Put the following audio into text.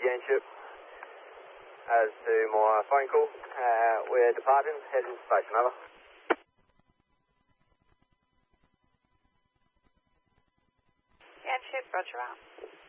Yanship. As to my phone call, we're departing, heading to station, over. Yanship, roger out.